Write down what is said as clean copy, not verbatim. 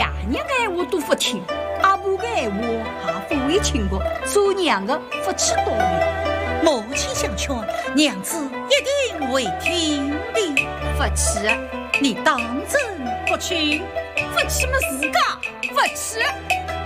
爷娘的闲话都不听，阿婆的闲话也不会听的，做娘的不气多了。 母亲相劝，娘子一定会听的。 不去， 你当真不去？ 不去么自家不去。